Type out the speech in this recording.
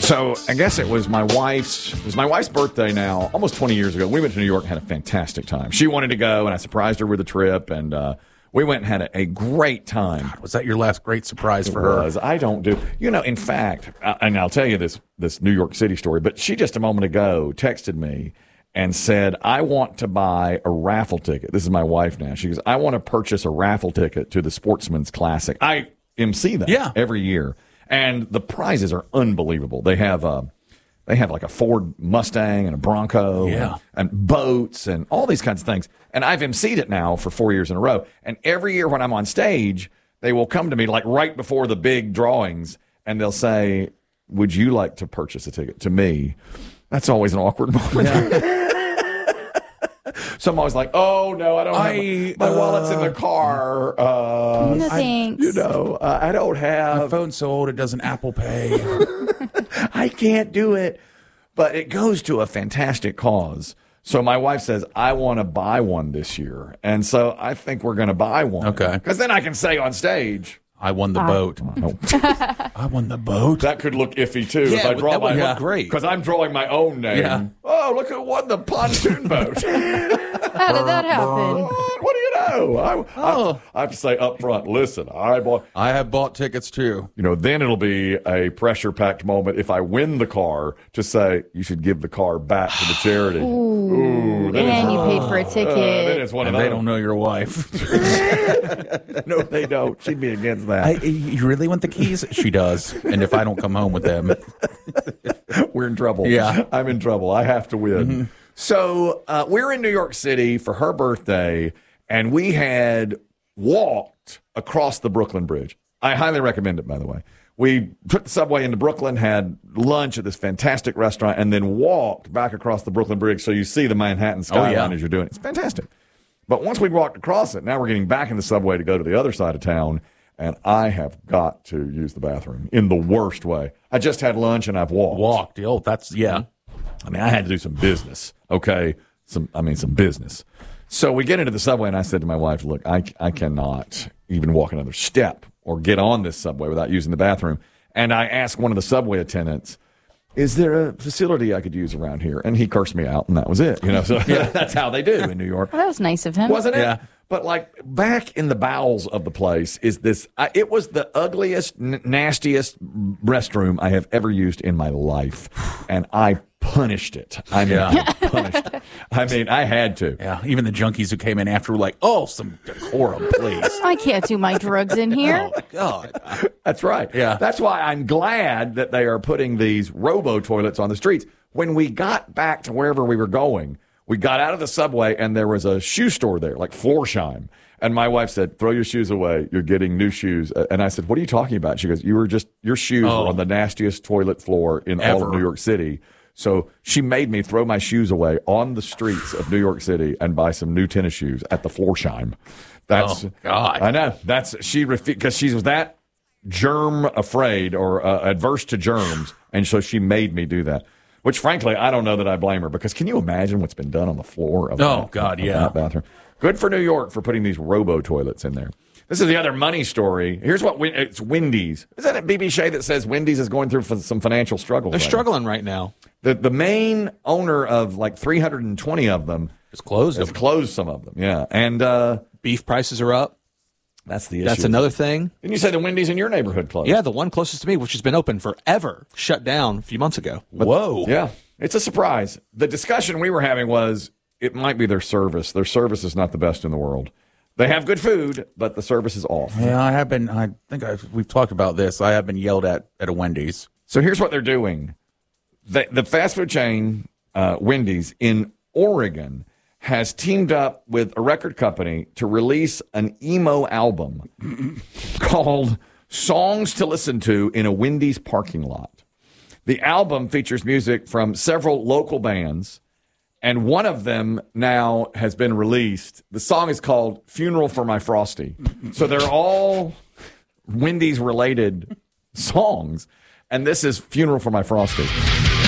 So I guess it was my wife's birthday now, almost 20 years ago. We went to New York and had a fantastic time. She wanted to go, and I surprised her with a trip, and we went and had a great time. God, was that your last great surprise for her? I don't do, in fact, and I'll tell you this New York City story, but she just a moment ago texted me and said, I want to buy a raffle ticket. This is my wife now. She goes, I want to purchase a raffle ticket to the Sportsman's Classic. I MC that every year. And the prizes are unbelievable. They have like a Ford Mustang and a Bronco and boats and all these kinds of things. And I've emceed it now for 4 years in a row. And every year when I'm on stage, they will come to me like right before the big drawings and they'll say, would you like to purchase a ticket to me? That's always an awkward moment. Yeah. So I'm always like, oh, no, I don't have my wallet's in the car. No, thanks. I don't have. My phone's so old it doesn't Apple Pay. I can't do it. But it goes to a fantastic cause. So my wife says, I want to buy one this year. And so I think we're going to buy one. Okay. Because then I can say on stage, I won the boat. I won the boat. That could look iffy, too. Yeah, if I draw that would my look great. Because I'm drawing my own name. Yeah. Oh, look who won the pontoon boat. How did that happen? What do you know? I have to say up front, listen, I have bought tickets, too. Then it'll be a pressure-packed moment if I win the car to say, you should give the car back to the charity. Ooh, and you paid for a ticket. Then it's one And of they those. don't know your wife. No, they don't. She'd be against that. You really want the keys? She does. And if I don't come home with them. We're in trouble. Yeah. I'm in trouble. I have to win. Mm-hmm. So we're in New York City for her birthday, and we had walked across the Brooklyn Bridge. I highly recommend it, by the way. We took the subway into Brooklyn, had lunch at this fantastic restaurant, and then walked back across the Brooklyn Bridge so you see the Manhattan skyline as you're doing it. It's fantastic. But once we walked across it, now we're getting back in the subway to go to the other side of town, and I have got to use the bathroom in the worst way. I just had lunch, and I've walked. Oh, that's, yeah. I mean, I had to do some business, okay? Some business. So we get into the subway, and I said to my wife, look, I cannot even walk another step or get on this subway without using the bathroom. And I asked one of the subway attendants, is there a facility I could use around here? And he cursed me out, and that was it. So that's how they do in New York. Well, that was nice of him. Wasn't it? Yeah. But like back in the bowels of the place is this, it was the ugliest, nastiest restroom I have ever used in my life. And I punished it. I punished it. I mean, I had to. Yeah, even the junkies who came in after were like, oh, some decorum, please. I can't do my drugs in here. Oh, God. That's right. Yeah. That's why I'm glad that they are putting these robo toilets on the streets. When we got back to wherever we were going, we got out of the subway and there was a shoe store there, like Florsheim. And my wife said, throw your shoes away. You're getting new shoes. And I said, what are you talking about? She goes, your shoes were on the nastiest toilet floor in all of New York City. So she made me throw my shoes away on the streets of New York City and buy some new tennis shoes at the Florsheim. Oh, God. I know. She refused because she was that germ afraid or adverse to germs. And so she made me do that. Which, frankly, I don't know that I blame her because can you imagine what's been done on the floor of that bathroom? Good for New York for putting these robo toilets in there. This is the other money story. Here's what it's Wendy's. Isn't it BB Shea that says Wendy's is going through some financial struggles? They're struggling right now. The main owner of like 320 of them It's closed. has closed some of them. Yeah, and Beef prices are up. that's the issue. That's another thing. Didn't you say the Wendy's in your neighborhood closed? Yeah, the one closest to me, which has been open forever, shut down a few months ago. Whoa. Yeah, it's a surprise. The discussion we were having was it might be their service. Their service is not the best in the world. They have good food, but the service is off. Yeah, we've talked about this. I have been yelled at a Wendy's. So here's what they're doing. The fast food chain, Wendy's, in Oregon, has teamed up with a record company to release an emo album called Songs to Listen to in a Wendy's Parking Lot. The album features music from several local bands, and one of them now has been released. The song is called Funeral for My Frosty. So they're all Wendy's-related songs, and this is Funeral for My Frosty.